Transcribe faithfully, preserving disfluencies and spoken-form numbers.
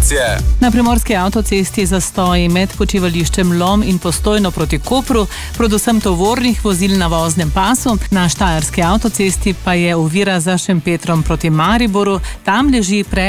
informacije. Na primorski avtocesti zastoji med počivališčem Lom in Postojno proti Kopru, predvsem tovornih vozil na voznem pasu. Na štajerski avtocesti pa je ovira za Šempetrom proti Mariboru. Tam leži pred